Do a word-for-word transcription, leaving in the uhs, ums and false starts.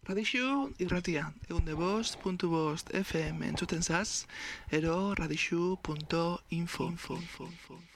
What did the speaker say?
Radixu irratia, egun de bost, puntu bost F M entzuten zaz, ero radixu punto info.